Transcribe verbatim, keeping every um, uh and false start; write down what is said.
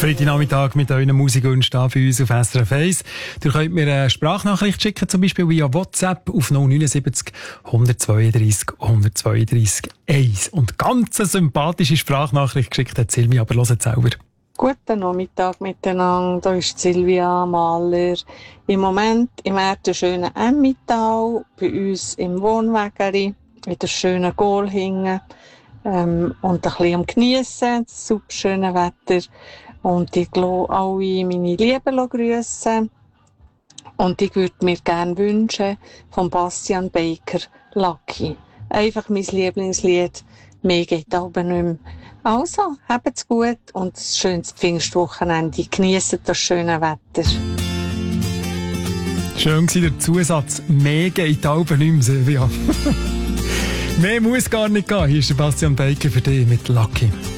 Freitagnachmittag mit euren Musikwünschen hier bei uns auf S R F eins. Ihr könnt mir eine Sprachnachricht schicken, zum Beispiel via WhatsApp auf null neun sieben null eins zwei drei eins zwei drei eins. Und ganz eine sympathische Sprachnachricht geschickt hat Silvia, aber hört es selber. Guten Nachmittag miteinander, hier ist Silvia Mahler. Im Moment im schönen Emmental, bei uns im Wohnwägeli, in der schönen Gohlhingen ähm, und ein bisschen am Geniessen, das super schöne Wetter. Und ich will alle meine Lieben grüssen. Und ich würde mir gerne wünschen von Bastian Baker Lucky. Einfach mein Lieblingslied. Mehr geht aber nicht mehr. Also, habt's gut und ein schönes Pfingstwochenende. Genießt das schöne Wetter. Schön war der Zusatz. Mehr geht aber nicht mehr, Silvia. Mehr muss gar nicht gehen. Hier ist Bastian Baker für dich mit Lucky.